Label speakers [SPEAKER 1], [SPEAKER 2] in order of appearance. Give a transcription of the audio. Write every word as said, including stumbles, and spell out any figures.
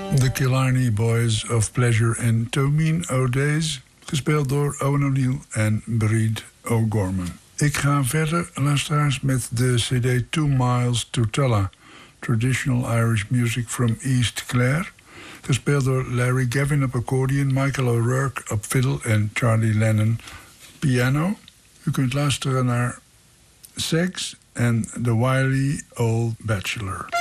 [SPEAKER 1] The Killarney Boys of Pleasure en Tomeen O'Days, gespeeld door Owen O'Neill en Breed O'Gorman. Ik ga verder, luisteraars, met de cd Two Miles to Tulla, Traditional Irish Music from East Clare, gespeeld door Larry Gavin op accordeon, Michael O'Rourke op fiddle en Charlie Lennon piano. U kunt luisteren naar Sex and the Wily Old Bachelor.